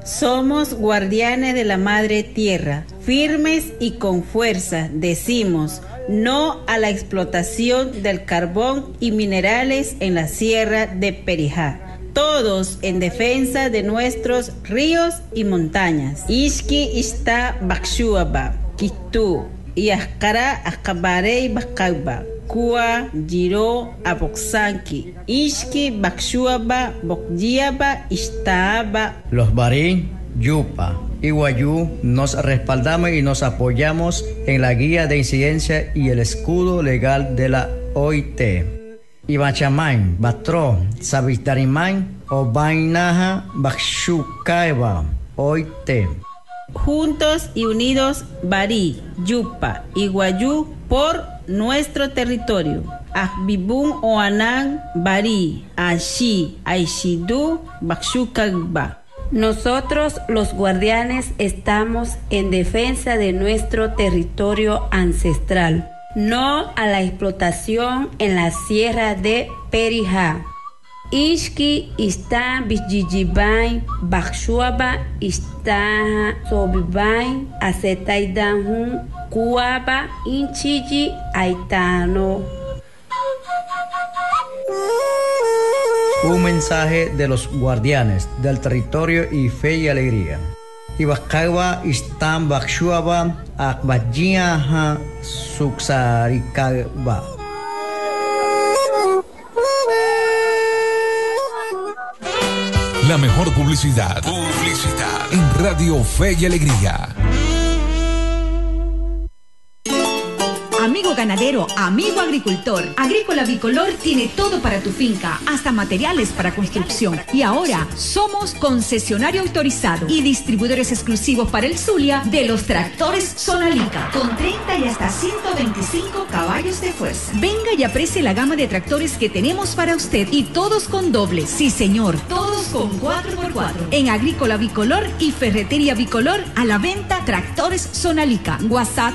Somos guardianes de la madre tierra, firmes y con fuerza, decimos no a la explotación del carbón y minerales en la sierra de Perijá. Todos en defensa de nuestros ríos y montañas. Ishki ishta bakshuaba, kitu, yaskara akabarei bakauba. Kua, Giro, Aboxanqui, Ishki, Bakshuaba, Bokyiaba, Ishtaaba. Los Barí, Yupa y Guayú nos respaldamos y nos apoyamos en la guía de incidencia y el escudo legal de la OIT. Ibachamain, Batro, Sabistarimain, Obainaja, Bakshukaeba, OIT. Juntos y unidos, Barí, Yupa y Guayú por nuestro territorio. Akbibun Oanang, Barí, Ashi, Aishidu, Bakshukagba. Nosotros, los guardianes, estamos en defensa de nuestro territorio ancestral. No a la explotación en la sierra de Perijá. Ishki está Bijijibain, Bakshuaba está Sobibain, Azetaidanhun, Kuaba, Inchiji, Aitano. Un mensaje de los guardianes del territorio y fe y alegría. Ibakawa istan Bakshuaba, Akbajiaha, Suksarikaba. La mejor publicidad. En Radio Fe y Alegría. Amigo ganadero, amigo agricultor, Agrícola Bicolor tiene todo para tu finca, hasta materiales para construcción. Y ahora somos concesionario autorizado y distribuidores exclusivos para el Zulia de los tractores Sonalica, con 30 y hasta 125 caballos de fuerza. Venga y aprecie la gama de tractores que tenemos para usted, y todos con doble. Sí, señor, todos con 4x4. En Agrícola Bicolor y Ferretería Bicolor, a la venta tractores Sonalica. WhatsApp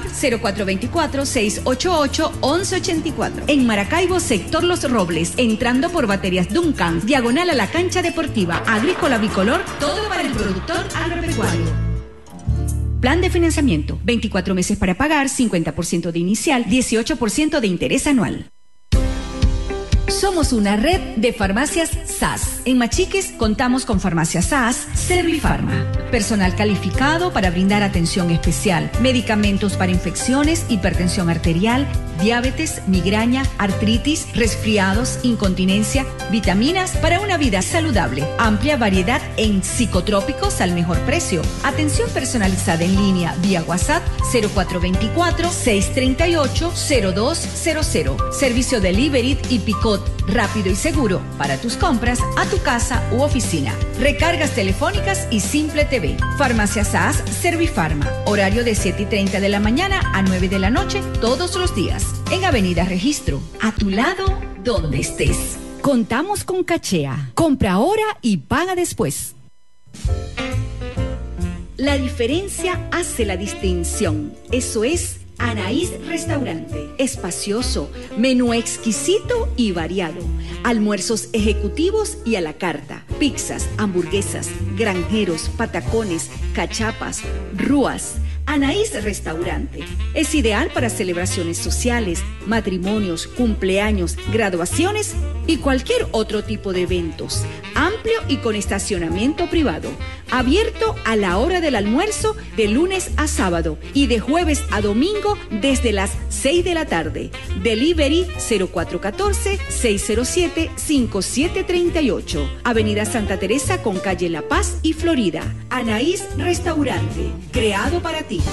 0424-688-1184. En Maracaibo, sector Los Robles, entrando por Baterías Duncan, diagonal a la cancha deportiva. Agrícola Bicolor, todo para el productor agropecuario. Plan de financiamiento, 24 meses para pagar, 50% de inicial, 18% de interés anual. Somos una red de farmacias SAS. En Machiques contamos con farmacias SAS, Servifarma. Personal calificado para brindar atención especial. Medicamentos para infecciones, hipertensión arterial, diabetes, migraña, artritis, resfriados, incontinencia, vitaminas para una vida saludable. Amplia variedad en psicotrópicos al mejor precio. Atención personalizada en línea vía WhatsApp 0424-638-0200. Servicio delivery y picot rápido y seguro para tus compras a tu casa u oficina. Recargas telefónicas y Simple TV. Farmacia SAS Servifarma. Horario de 7:30 de la mañana a 9 de la noche todos los días. En Avenida Registro. A tu lado, donde estés. Contamos con Cachea. Compra ahora y paga después. La diferencia hace la distinción. Eso es Anaís Restaurante. Espacioso, menú exquisito y variado. Almuerzos ejecutivos y a la carta. Pizzas, hamburguesas, granjeros, patacones, cachapas, rúas. Anaís Restaurante es ideal para celebraciones sociales, matrimonios, cumpleaños, graduaciones y cualquier otro tipo de eventos. Amplio y con estacionamiento privado. Abierto a la hora del almuerzo de lunes a sábado y de jueves a domingo desde las 6 de la tarde. Delivery 0414-607-5738. Avenida Santa Teresa con calle La Paz y Florida. Anaís Restaurante, creado para ti.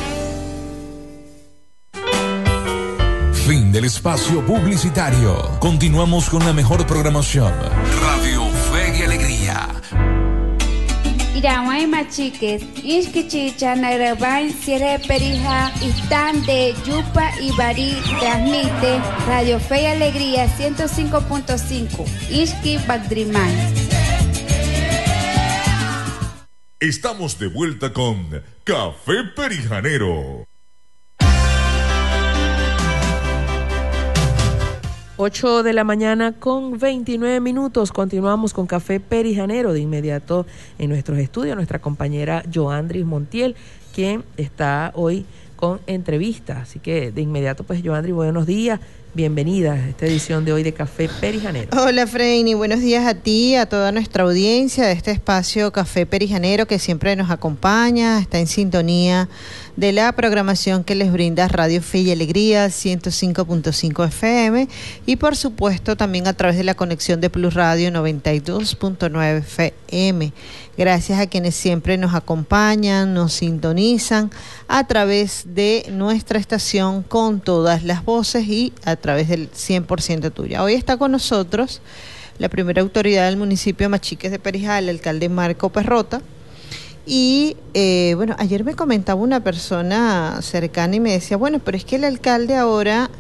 Fin del espacio publicitario. Continuamos con la mejor programación. Radio Fe y Alegría. Iraguay Machiques, Ishkichicha, Nagrabain, Sierra de Perijá, Istán de Yupa y Barí, transmite Radio Fe y Alegría 105.5, Ishki Bagdrimán. Estamos de vuelta con Café Perijanero. 8 de la mañana con 29 minutos. Continuamos con Café Perijanero. De inmediato en nuestros estudios, nuestra compañera Joandris Montiel, quien está hoy con entrevista. Así que de inmediato, pues, Joandris, buenos días. Bienvenida a esta edición de hoy de Café Perijanero. Hola, Freini, buenos días a ti, a toda nuestra audiencia de este espacio Café Perijanero que siempre nos acompaña, está en sintonía de la programación que les brinda Radio Fe y Alegría 105.5 FM y por supuesto también a través de la conexión de Plus Radio 92.9 FM. Gracias a quienes siempre nos acompañan, nos sintonizan a través de nuestra estación con todas las voces y a través del 100% tuya. Hoy está con nosotros la primera autoridad del municipio de Machiques de Perijá, el alcalde Marco Perrota. Y bueno, ayer me comentaba una persona cercana y me decía, bueno, pero es que el alcalde ahora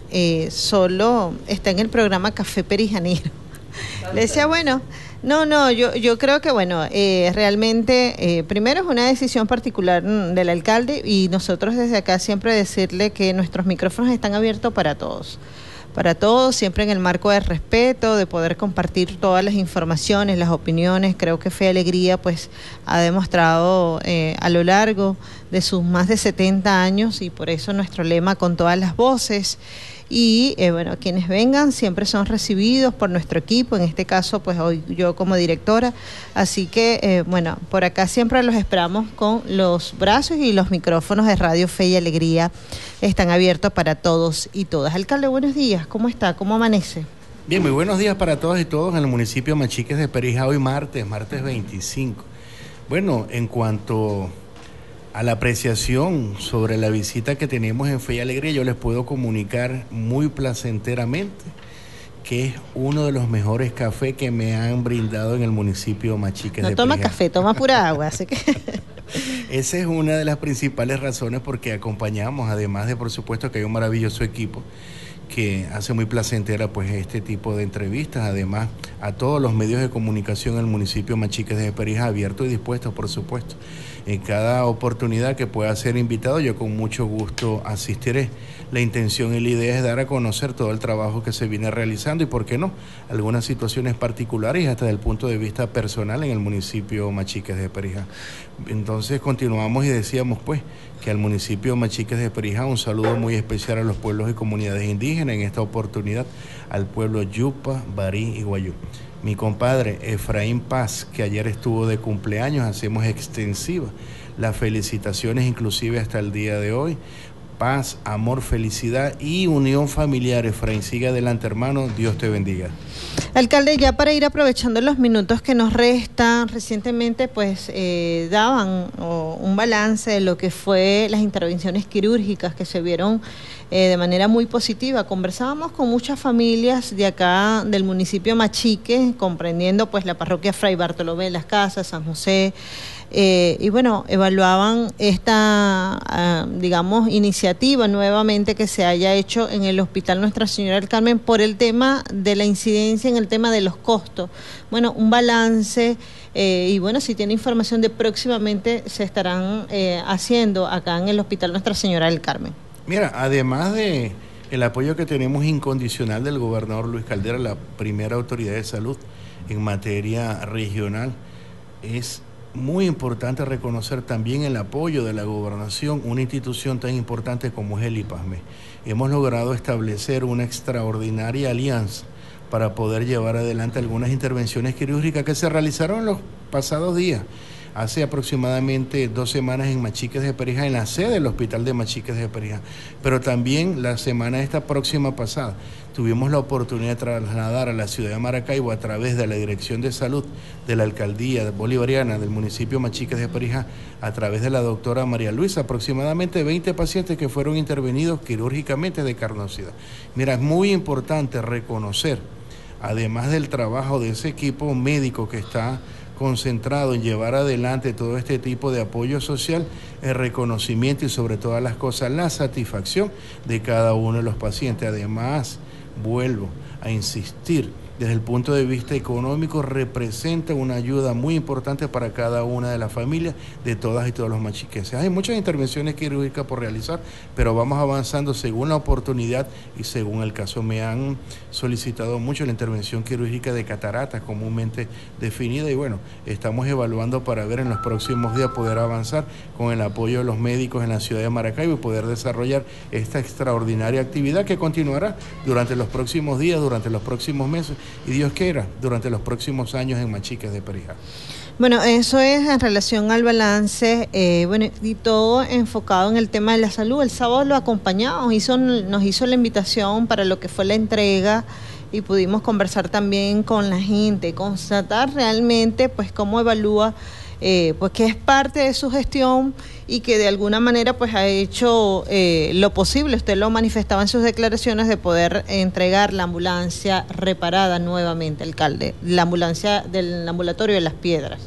solo está en el programa Café Perijanero. Le decía, bueno, no, yo creo que, bueno, realmente, primero es una decisión particular del alcalde y nosotros desde acá siempre decirle que nuestros micrófonos están abiertos para todos, siempre en el marco del respeto, de poder compartir todas las informaciones, las opiniones. Creo que Fe y Alegría pues ha demostrado a lo largo de sus más de 70 años y por eso nuestro lema con todas las voces. Y bueno, quienes vengan siempre son recibidos por nuestro equipo, en este caso pues hoy yo como directora, así que bueno, por acá siempre los esperamos con los brazos y los micrófonos de Radio Fe y Alegría están abiertos para todos y todas. Alcalde, buenos días, ¿cómo está? ¿Cómo amanece? Bien, muy buenos días para todas y todos en el municipio de Machiques de Perijá, hoy martes 25. Bueno, en cuanto a la apreciación sobre la visita que tenemos en Fe y Alegría, yo les puedo comunicar muy placenteramente que es uno de los mejores cafés que me han brindado en el municipio de Machiques de Perijá. No toma café, toma pura agua, así que... Esa es una de las principales razones porque acompañamos, además de por supuesto que hay un maravilloso equipo que hace muy placentera pues este tipo de entrevistas, además a todos los medios de comunicación en el municipio de Machiques de Perijá, abierto y dispuesto por supuesto. En cada oportunidad que pueda ser invitado, yo con mucho gusto asistiré. La intención y la idea es dar a conocer todo el trabajo que se viene realizando y, ¿por qué no?, algunas situaciones particulares hasta desde el punto de vista personal en el municipio Machiques de Perijá. Entonces continuamos y decíamos pues que al municipio Machiques de Perijá un saludo muy especial a los pueblos y comunidades indígenas, en esta oportunidad al pueblo Yupa, Barí y Guayú. Mi compadre Efraín Paz, que ayer estuvo de cumpleaños, hacemos extensivas las felicitaciones inclusive hasta el día de hoy. Paz, amor, felicidad y unión familiar. Efraín, sigue adelante, hermano, Dios te bendiga. Alcalde, ya para ir aprovechando los minutos que nos restan, recientemente pues daban un balance de lo que fue las intervenciones quirúrgicas que se vieron de manera muy positiva. Conversábamos con muchas familias de acá del municipio Machique, comprendiendo pues la parroquia Fray Bartolomé de las Casas, San José, y bueno, evaluaban esta, digamos, iniciativa nuevamente que se haya hecho en el Hospital Nuestra Señora del Carmen por el tema de la incidencia en el tema de los costos. Bueno, un balance y bueno, si tiene información de próximamente se estarán haciendo acá en el Hospital Nuestra Señora del Carmen. Mira, además de el apoyo que tenemos incondicional del gobernador Luis Caldera, la primera autoridad de salud en materia regional, es muy importante reconocer también el apoyo de la gobernación, una institución tan importante como es el IPASME. Hemos logrado establecer una extraordinaria alianza para poder llevar adelante algunas intervenciones quirúrgicas que se realizaron los pasados días. Hace aproximadamente 2 semanas en Machiques de Perijá, en la sede del Hospital de Machiques de Perijá, pero también la semana esta próxima pasada tuvimos la oportunidad de trasladar a la ciudad de Maracaibo a través de la Dirección de Salud de la Alcaldía Bolivariana del municipio Machiques de Perijá, a través de la doctora María Luisa, aproximadamente 20 pacientes que fueron intervenidos quirúrgicamente de carnosidad. Mira, es muy importante reconocer, además del trabajo de ese equipo médico que está concentrado en llevar adelante todo este tipo de apoyo social, el reconocimiento y sobre todas las cosas la satisfacción de cada uno de los pacientes. Además, vuelvo a insistir desde el punto de vista económico representa una ayuda muy importante para cada una de las familias de todas y todos los machiquenses. Hay muchas intervenciones quirúrgicas por realizar, pero vamos avanzando según la oportunidad y según el caso. Me han solicitado mucho la intervención quirúrgica de cataratas comúnmente definida y bueno, estamos evaluando para ver en los próximos días poder avanzar con el apoyo de los médicos en la ciudad de Maracaibo y poder desarrollar esta extraordinaria actividad que continuará durante los próximos días, durante los próximos meses y Dios quiera, durante los próximos años en Machiques de Perijá. Bueno, eso es en relación al balance, y todo enfocado en el tema de la salud. El sábado lo acompañamos, nos hizo la invitación para lo que fue la entrega y pudimos conversar también con la gente, constatar realmente pues cómo evalúa, pues que es parte de su gestión y que de alguna manera pues ha hecho lo posible. Usted lo manifestaba en sus declaraciones de poder entregar la ambulancia reparada nuevamente, alcalde, la ambulancia del ambulatorio de Las Piedras.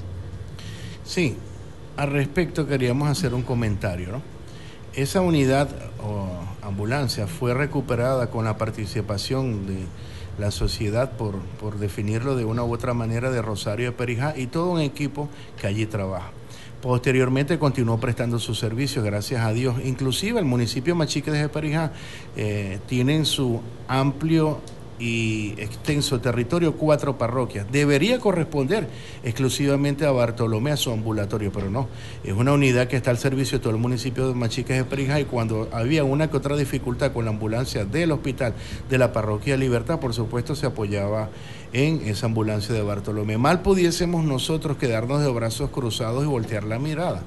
Sí, al respecto queríamos hacer un comentario, ¿no? Esa unidad o ambulancia fue recuperada con la participación de la sociedad, por definirlo de una u otra manera, de Rosario de Perijá y todo un equipo que allí trabaja. Posteriormente continuó prestando sus servicios, gracias a Dios. Inclusive el municipio de Machiques de Perijá tiene en su amplio y extenso territorio 4 parroquias. Debería corresponder exclusivamente a Bartolomé, a su ambulatorio, pero no. Es una unidad que está al servicio de todo el municipio de Machiques de Perijá y cuando había una que otra dificultad con la ambulancia del hospital de la parroquia Libertad, por supuesto se apoyaba en esa ambulancia de Bartolomé. Mal pudiésemos nosotros quedarnos de brazos cruzados y voltear la mirada.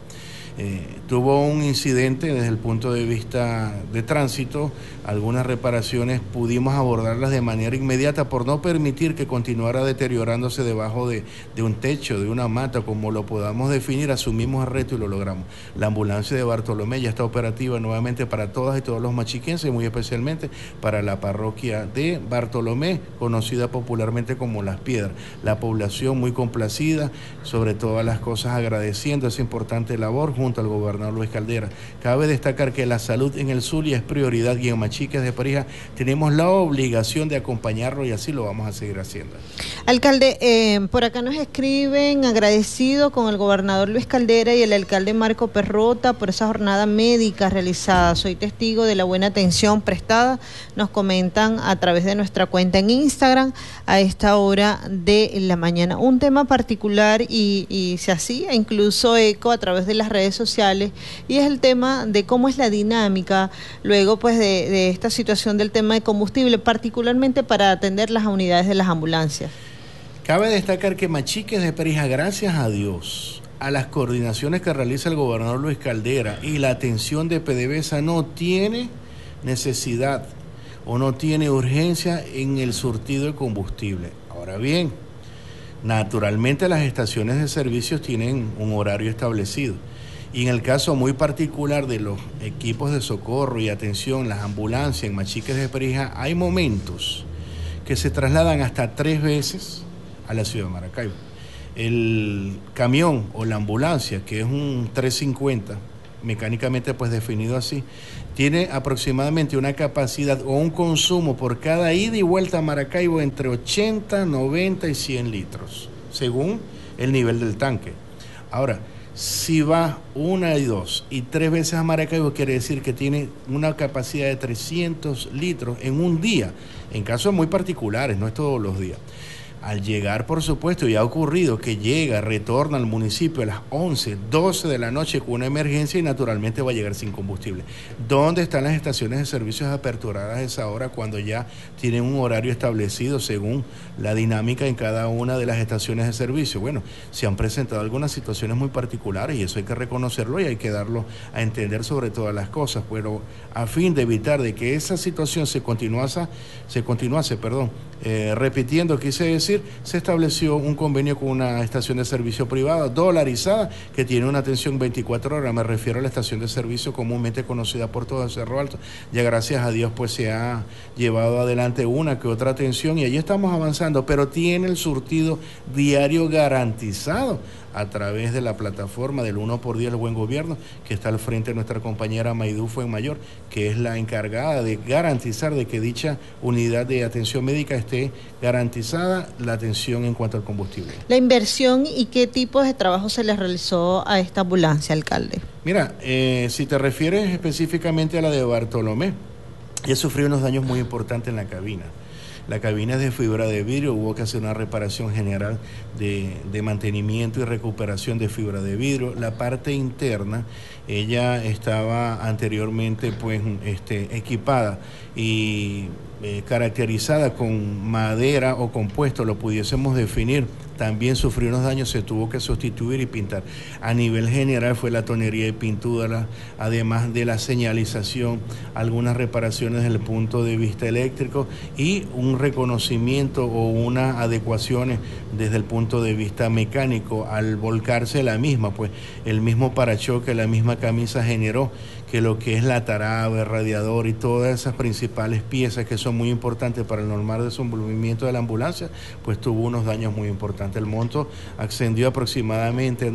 Tuvo un incidente desde el punto de vista de tránsito, algunas reparaciones pudimos abordarlas de manera inmediata por no permitir que continuara deteriorándose debajo de un techo, de una mata, como lo podamos definir. Asumimos el reto y lo logramos. La ambulancia de Bartolomé ya está operativa nuevamente para todas y todos los machiquenses, muy especialmente para la parroquia de Bartolomé, conocida popularmente como Las Piedras. La población muy complacida, sobre todas las cosas agradeciendo esa importante labor junto al gobernador Luis Caldera. Cabe destacar que la salud en el Zulia es prioridad y en Machiques de Perijá tenemos la obligación de acompañarlo y así lo vamos a seguir haciendo. Alcalde, por acá nos escriben agradecido con el gobernador Luis Caldera y el alcalde Marco Perrota por esa jornada médica realizada. Soy testigo de la buena atención prestada. Nos comentan a través de nuestra cuenta en Instagram a esta hora de la mañana. Un tema particular y se hacía incluso eco a través de las redes sociales y es el tema de cómo es la dinámica luego pues de esta situación del tema de combustible, particularmente para atender las unidades de las ambulancias. Cabe destacar que Machiques de Perijá, gracias a Dios, a las coordinaciones que realiza el gobernador Luis Caldera y la atención de PDVSA, no tiene necesidad o no tiene urgencia en el surtido de combustible. Ahora bien, naturalmente las estaciones de servicios tienen un horario establecido. Y en el caso muy particular de los equipos de socorro y atención, las ambulancias en Machiques de Perijá, hay momentos que se trasladan hasta 3 veces a la ciudad de Maracaibo. El camión o la ambulancia, que es un 350, mecánicamente pues definido así, tiene aproximadamente una capacidad o un consumo por cada ida y vuelta a Maracaibo entre 80, 90 y 100 litros, según el nivel del tanque. Ahora, si va 1 y 2 y 3 veces a Maracaibo, quiere decir que tiene una capacidad de 300 litros en un día, en casos muy particulares, no es todos los días. Al llegar, por supuesto, ya ha ocurrido que llega, retorna al municipio a las 11, 12 de la noche con una emergencia y naturalmente va a llegar sin combustible. ¿Dónde están las estaciones de servicios aperturadas a esa hora cuando ya tienen un horario establecido según la dinámica en cada una de las estaciones de servicio? Bueno, se han presentado algunas situaciones muy particulares y eso hay que reconocerlo y hay que darlo a entender sobre todas las cosas, pero a fin de evitar de que esa situación se continuase, repitiendo, quise decir, se estableció un convenio con una estación de servicio privada dolarizada que tiene una atención 24 horas, me refiero a la estación de servicio comúnmente conocida por todo Cerro Alto. Ya gracias a Dios pues se ha llevado adelante una que otra atención y allí estamos avanzando, pero tiene el surtido diario garantizado a través de la plataforma del 1x10 del Buen Gobierno, que está al frente de nuestra compañera Maidú Fuenmayor, que es la encargada de garantizar de que dicha unidad de atención médica esté garantizada la atención en cuanto al combustible. La inversión y qué tipo de trabajo se le realizó a esta ambulancia, alcalde. Mira, si te refieres específicamente a la de Bartolomé, ella sufrió unos daños muy importantes en la cabina. La cabina es de fibra de vidrio, hubo que hacer una reparación general de mantenimiento y recuperación de fibra de vidrio. La parte interna, ella estaba anteriormente pues equipada y caracterizada con madera o compuesto, lo pudiésemos definir. También sufrió unos daños, se tuvo que sustituir y pintar. A nivel general fue la tonería y pintura, además de la señalización, algunas reparaciones desde el punto de vista eléctrico y un reconocimiento o unas adecuaciones desde el punto de vista mecánico. Al volcarse la misma, pues el mismo parachoque, la misma camisa generó que lo que es la taraba, el radiador y todas esas principales piezas que son muy importantes para el normal desenvolvimiento de la ambulancia, pues tuvo unos daños muy importantes. El monto ascendió aproximadamente a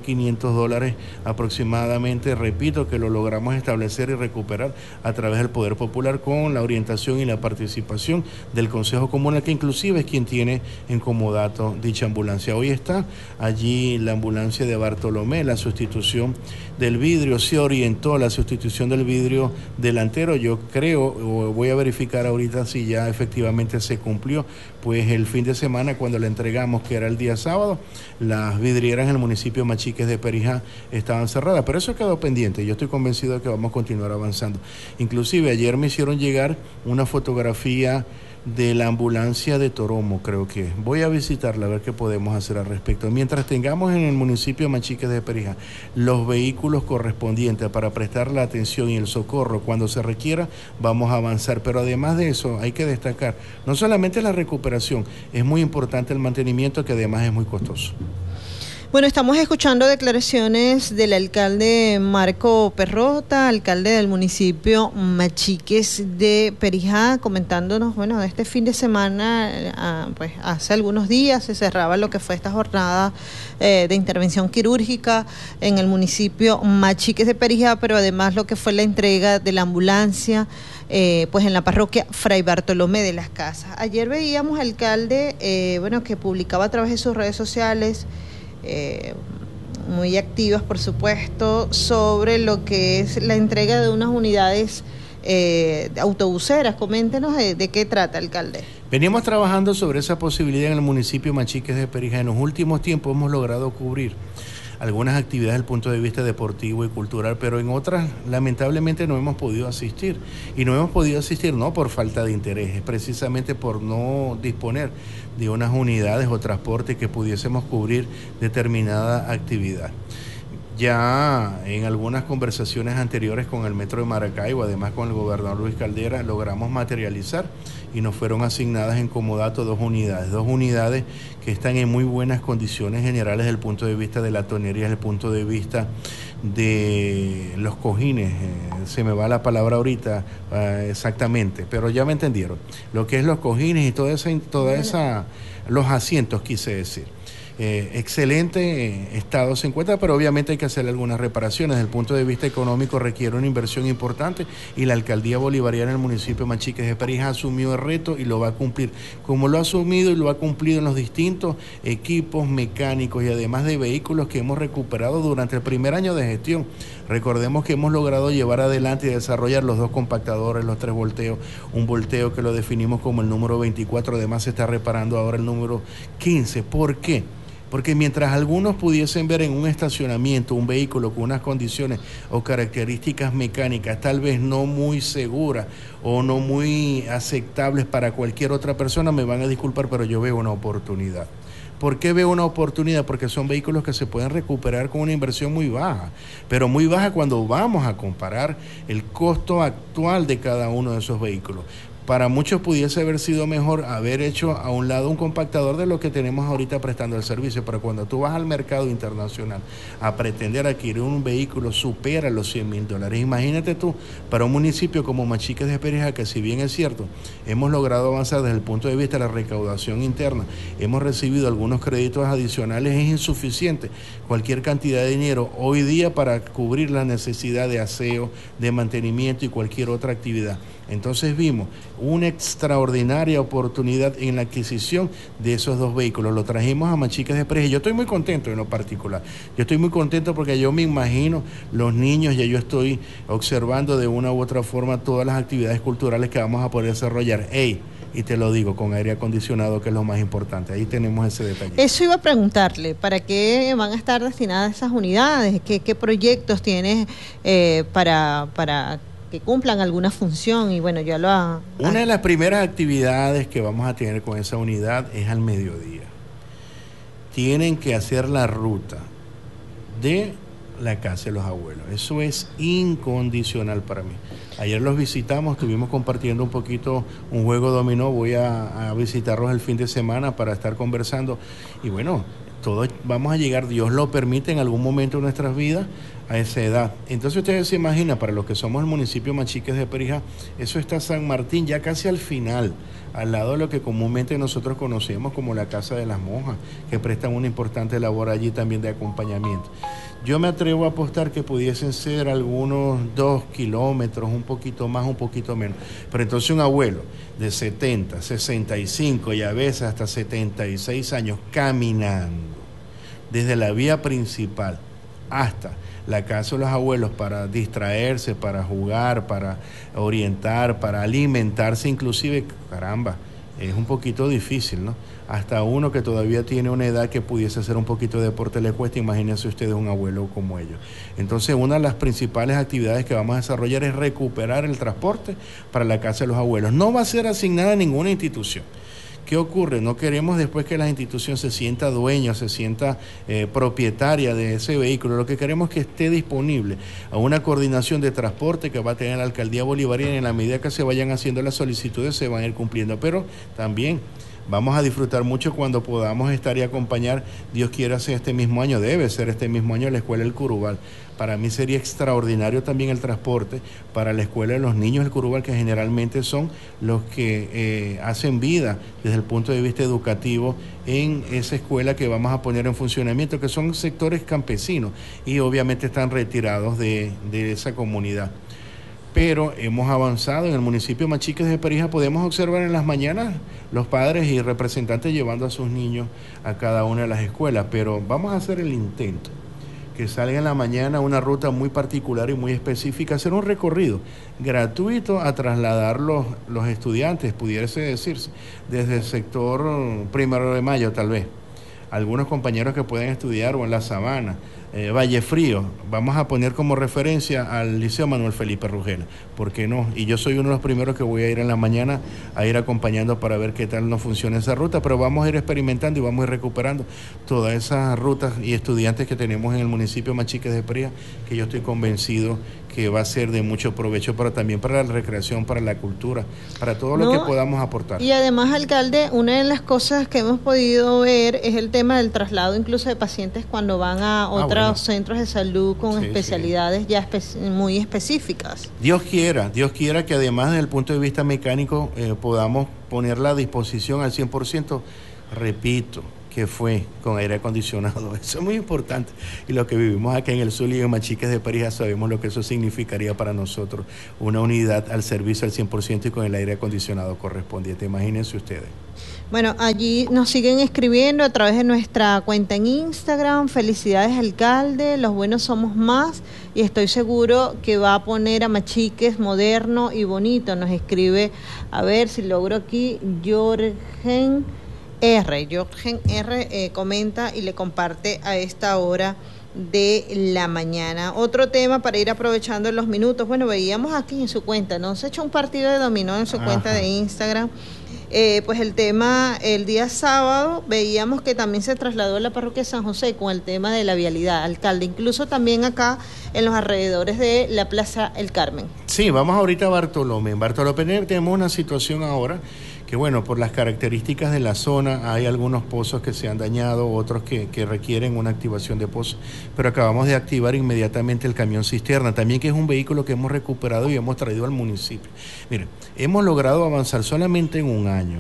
$9.500 aproximadamente, repito, que lo logramos establecer y recuperar a través del Poder Popular con la orientación y la participación del Consejo Comunal, que inclusive es quien tiene en comodato dicha ambulancia. Hoy está allí la ambulancia de Bartolomé, la sustitución del vidrio, se orientó la sustitución del vidrio delantero, yo creo, o voy a verificar ahorita si ya efectivamente se cumplió, pues el fin de semana cuando le entregamos, que era el día sábado, las vidrieras en el municipio Machiques de Perijá estaban cerradas, pero eso quedó pendiente. Yo estoy convencido de que vamos a continuar avanzando. Inclusive ayer me hicieron llegar una fotografía de la ambulancia de Toromo, creo que voy a visitarla a ver qué podemos hacer al respecto. Mientras tengamos en el municipio Machiques de Perijá los vehículos correspondientes para prestar la atención y el socorro cuando se requiera, vamos a avanzar. Pero además de eso hay que destacar, no solamente la recuperación, es muy importante el mantenimiento, que además es muy costoso. Bueno, estamos escuchando declaraciones del alcalde Marco Perrota, alcalde del municipio Machiques de Perijá, comentándonos, bueno, de este fin de semana, pues hace algunos días se cerraba lo que fue esta jornada de intervención quirúrgica en el municipio Machiques de Perijá, pero además lo que fue la entrega de la ambulancia, pues en la parroquia Fray Bartolomé de las Casas. Ayer veíamos, alcalde, bueno, que publicaba a través de sus redes sociales, muy activas por supuesto, sobre lo que es la entrega de unas unidades autobuseras. Coméntenos de qué trata, alcalde. Venimos trabajando sobre esa posibilidad en el municipio Machiques de Perijá. En los últimos tiempos hemos logrado cubrir algunas actividades desde el punto de vista deportivo y cultural, pero en otras lamentablemente no hemos podido asistir. Y no hemos podido asistir no por falta de interés, es precisamente por no disponer de unas unidades o transporte que pudiésemos cubrir determinada actividad. Ya en algunas conversaciones anteriores con el Metro de Maracaibo, además con el gobernador Luis Caldera, logramos materializar y nos fueron asignadas en comodato dos unidades que están en muy buenas condiciones generales desde el punto de vista de la tonería, desde el punto de vista de los cojines, se me va la palabra ahorita exactamente, pero ya me entendieron, lo que es los cojines y toda esa los asientos quise decir. Excelente estado se encuentra, pero obviamente hay que hacer algunas reparaciones. Desde el punto de vista económico requiere una inversión importante y la alcaldía bolivariana del municipio Machiques de Perijá asumió el reto y lo va a cumplir, como lo ha asumido y lo ha cumplido en los distintos equipos mecánicos y además de vehículos que hemos recuperado durante el primer año de gestión. Recordemos que hemos logrado llevar adelante y desarrollar los 2 compactadores, los 3 volteos, un volteo que lo definimos como el número 24, además se está reparando ahora el número 15. ¿Por qué? Porque mientras algunos pudiesen ver en un estacionamiento un vehículo con unas condiciones o características mecánicas tal vez no muy seguras o no muy aceptables para cualquier otra persona, me van a disculpar, pero yo veo una oportunidad. ¿Por qué veo una oportunidad? Porque son vehículos que se pueden recuperar con una inversión muy baja, pero muy baja cuando vamos a comparar el costo actual de cada uno de esos vehículos. Para muchos pudiese haber sido mejor haber hecho a un lado un compactador de lo que tenemos ahorita prestando el servicio, pero cuando tú vas al mercado internacional a pretender adquirir un vehículo supera los $100,000. Imagínate tú, para un municipio como Machiques de Perijá, que si bien es cierto, hemos logrado avanzar desde el punto de vista de la recaudación interna, hemos recibido algunos créditos adicionales, es insuficiente cualquier cantidad de dinero hoy día para cubrir la necesidad de aseo, de mantenimiento y cualquier otra actividad. Entonces vimos una extraordinaria oportunidad en la adquisición de esos dos vehículos. Lo trajimos a Machiques de Perijá. Yo estoy muy contento en lo particular. Yo estoy muy contento porque yo me imagino los niños, ya yo estoy observando de una u otra forma todas las actividades culturales que vamos a poder desarrollar. Y te lo digo, con aire acondicionado, que es lo más importante. Ahí tenemos ese detalle. Eso iba a preguntarle, ¿para qué van a estar destinadas esas unidades? ¿Qué proyectos tienes para que cumplan alguna función? Y bueno, ya Una de las primeras actividades que vamos a tener con esa unidad es al mediodía. Tienen que hacer la ruta de la casa de los abuelos. Eso es incondicional para mí. Ayer los visitamos, estuvimos compartiendo un poquito un juego dominó. Voy a visitarlos el fin de semana para estar conversando. Y bueno, todos vamos a llegar, Dios lo permite, en algún momento de nuestras vidas a esa edad. Entonces ustedes se imaginan, para los que somos el municipio Machiques de Perijá, eso está San Martín ya casi al final, al lado de lo que comúnmente nosotros conocemos como la Casa de las Monjas, que prestan una importante labor allí también de acompañamiento. Yo me atrevo a apostar que pudiesen ser algunos 2 kilómetros, un poquito más, un poquito menos. Pero entonces un abuelo de 70, 65 y a veces hasta 76 años caminando desde la vía principal hasta la casa de los abuelos para distraerse, para jugar, para orientar, para alimentarse inclusive, caramba, es un poquito difícil, ¿no? Hasta uno que todavía tiene una edad que pudiese hacer un poquito de deporte le cuesta, imagínense ustedes un abuelo como ellos. Entonces, una de las principales actividades que vamos a desarrollar es recuperar el transporte para la casa de los abuelos. No va a ser asignada a ninguna institución. ¿Qué ocurre? No queremos después que la institución se sienta dueña, se sienta propietaria de ese vehículo. Lo que queremos es que esté disponible a una coordinación de transporte que va a tener la Alcaldía Bolivariana, y en la medida que se vayan haciendo las solicitudes se van a ir cumpliendo. Pero también vamos a disfrutar mucho cuando podamos estar y acompañar, Dios quiera sea este mismo año, debe ser este mismo año, la Escuela del Curubal. Para mí sería extraordinario también el transporte para la escuela de los niños del Curubal, que generalmente son los que hacen vida desde el punto de vista educativo en esa escuela que vamos a poner en funcionamiento, que son sectores campesinos y obviamente están retirados de esa comunidad. Pero hemos avanzado en el municipio Machiques de Perijá. Podemos observar en las mañanas los padres y representantes llevando a sus niños a cada una de las escuelas, pero vamos a hacer el intento que salga en la mañana una ruta muy particular y muy específica, hacer un recorrido gratuito a trasladar los estudiantes, pudiese decirse, desde el sector 1 de Mayo tal vez, algunos compañeros que pueden estudiar o en la Sabana, Valle Frío, vamos a poner como referencia al Liceo Manuel Felipe Rugela, ¿por qué no? Y yo soy uno de los primeros que voy a ir en la mañana a ir acompañando para ver qué tal nos funciona esa ruta, pero vamos a ir experimentando y vamos a ir recuperando todas esas rutas y estudiantes que tenemos en el municipio Machiques de Perijá, que yo estoy convencido que va a ser de mucho provecho, pero también para la recreación, para la cultura, para todo lo que podamos aportar. Y además, alcalde, una de las cosas que hemos podido ver es el tema del traslado incluso de pacientes cuando van a otros centros de salud con especialidades ya muy específicas. Dios quiera que además desde el punto de vista mecánico podamos ponerla a disposición al 100%, repito, que fue con aire acondicionado. Eso es muy importante. Y lo que vivimos acá en el sur y en Machiques de Perijá sabemos lo que eso significaría para nosotros. Una unidad al servicio al 100% y con el aire acondicionado correspondiente. Imagínense ustedes. Bueno, allí nos siguen escribiendo a través de nuestra cuenta en Instagram. Felicidades, alcalde. Los buenos somos más. Y estoy seguro que va a poner a Machiques moderno y bonito. Nos escribe, a ver si logro aquí, Jorgen R. Comenta y le comparte a esta hora de la mañana. Otro tema para ir aprovechando los minutos. Bueno, veíamos aquí en su cuenta, ¿no? Se echó un partido de dominó en su cuenta de Instagram. pues el tema, el día sábado veíamos que también se trasladó a la parroquia de San José con el tema de la vialidad, alcalde, incluso también acá en los alrededores de la Plaza El Carmen. Sí, vamos ahorita a Bartolomé. En Bartolomé tenemos una situación ahora que, bueno, por las características de la zona, hay algunos pozos que se han dañado, otros que requieren una activación de pozos, pero acabamos de activar inmediatamente el camión cisterna, también que es un vehículo que hemos recuperado y hemos traído al municipio. Mire, hemos logrado avanzar solamente en un año,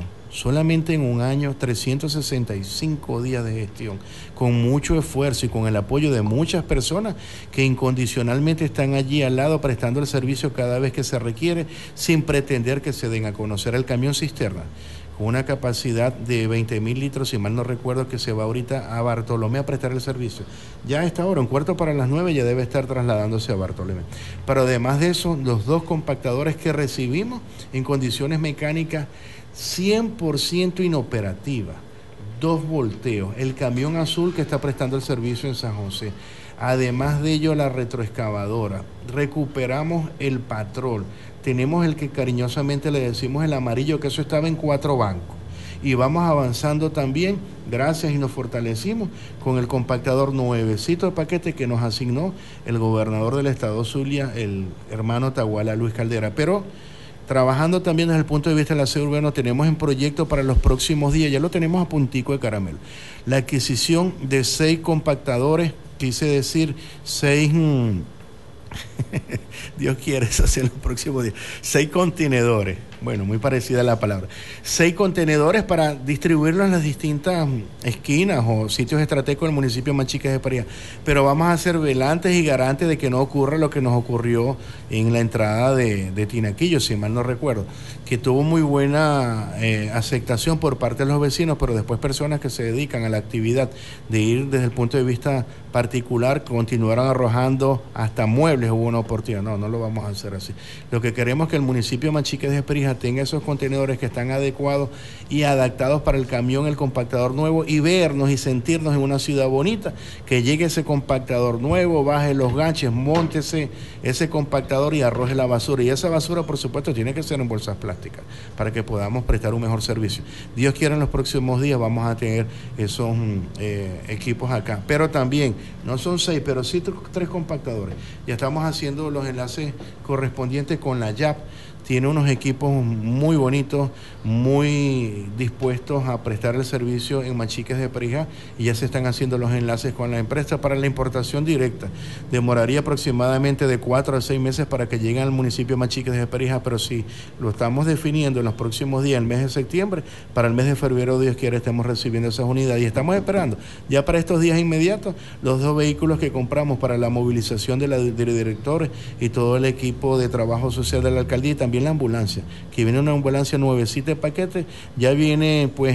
365 días de gestión, con mucho esfuerzo y con el apoyo de muchas personas que incondicionalmente están allí al lado prestando el servicio cada vez que se requiere, sin pretender que se den a conocer. El camión cisterna, con una capacidad de 20,000 litros, si mal no recuerdo, que se va ahorita a Bartolomé a prestar el servicio. Ya a esta hora, 8:45, ya debe estar trasladándose a Bartolomé. Pero además de eso, los 2 compactadores que recibimos en condiciones mecánicas 100% inoperativa, 2 volteos, el camión azul que está prestando el servicio en San José, además de ello la retroexcavadora, recuperamos el patrol, tenemos el que cariñosamente le decimos el amarillo, que eso estaba en 4 bancos, y vamos avanzando también, gracias, y nos fortalecimos con el compactador nuevecito de paquete que nos asignó el gobernador del estado Zulia, el hermano Tahuala Luis Caldera, pero trabajando también desde el punto de vista del aseo urbano, tenemos en proyecto para los próximos días, ya lo tenemos a puntico de caramelo, la adquisición de 6 compactadores, quise decir 6, Dios quiere, eso hacia los próximos días, 6 contenedores, bueno, muy parecida la palabra, 6 contenedores para distribuirlos en las distintas esquinas o sitios estratégicos del municipio de Machicas de Perijá, pero vamos a ser velantes y garantes de que no ocurra lo que nos ocurrió en la entrada de Tinaquillo, si mal no recuerdo, que tuvo muy buena aceptación por parte de los vecinos, pero después personas que se dedican a la actividad de ir desde el punto de vista particular continuaron arrojando hasta muebles. Hubo una oportunidad, no lo vamos a hacer así. Lo que queremos es que el municipio de Machicas de Perijá tenga esos contenedores que están adecuados y adaptados para el camión, el compactador nuevo, y vernos y sentirnos en una ciudad bonita, que llegue ese compactador nuevo, baje los ganches, móntese ese compactador y arroje la basura, y esa basura por supuesto tiene que ser en bolsas plásticas para que podamos prestar un mejor servicio. Dios quiera, en los próximos días vamos a tener esos equipos acá, pero también no son 6, pero sí 3 compactadores. Ya estamos haciendo los enlaces correspondientes con la YAP. Tiene unos equipos muy bonitos, muy dispuestos a prestar el servicio en Machicas de Perijá, y ya se están haciendo los enlaces con la empresa para la importación directa. Demoraría aproximadamente de 4 a 6 meses para que lleguen al municipio de Machicas de Perijá, pero sí, lo estamos definiendo en los próximos días, el mes de septiembre, para el mes de febrero, Dios quiere, estemos recibiendo esas unidades, y estamos esperando ya para estos días inmediatos los 2 vehículos que compramos para la movilización de directores y todo el equipo de trabajo social de la alcaldía, y también la ambulancia, que viene una ambulancia nuevecita de paquete, ya viene pues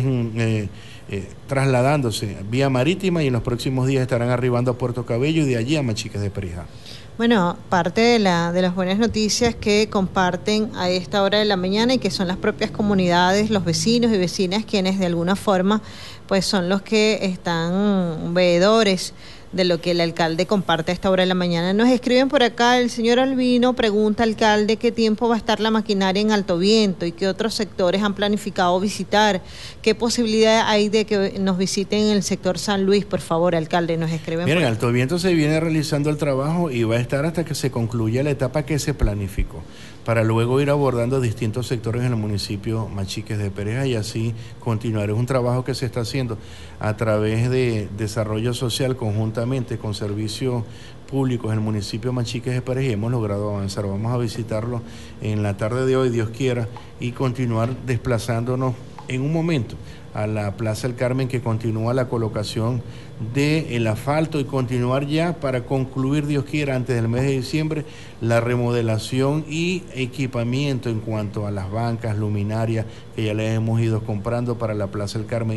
trasladándose vía marítima, y en los próximos días estarán arribando a Puerto Cabello y de allí a Machicas de Perijá. Bueno, parte de las buenas noticias que comparten a esta hora de la mañana, y que son las propias comunidades, los vecinos y vecinas, quienes de alguna forma pues son los que están veedores de lo que el alcalde comparte a esta hora de la mañana. Nos escriben por acá, el señor Albino pregunta, alcalde, ¿qué tiempo va a estar la maquinaria en Alto Viento y qué otros sectores han planificado visitar? ¿Qué posibilidad hay de que nos visiten en el sector San Luis? Por favor, alcalde, nos escriben. Miren, en Alto Viento se viene realizando el trabajo y va a estar hasta que se concluya la etapa que se planificó, para luego ir abordando distintos sectores en el municipio Machicas de Perijá, y así continuar. Es un trabajo que se está haciendo a través de desarrollo social conjuntamente con servicios públicos en el municipio de Machicas de Perijá, y hemos logrado avanzar. Vamos a visitarlo en la tarde de hoy, Dios quiera, y continuar desplazándonos en un momento a la Plaza El Carmen, que continúa la colocación del asfalto, y continuar ya para concluir, Dios quiera, antes del mes de diciembre, la remodelación y equipamiento en cuanto a las bancas, luminarias, que ya les hemos ido comprando para la Plaza El Carmen.